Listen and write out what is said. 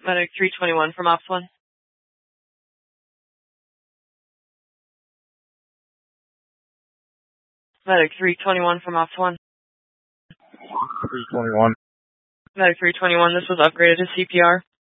Medic 321 from Ops 1. Medic 321 from Ops 1. 321. Medic 321, this was upgraded to CPR.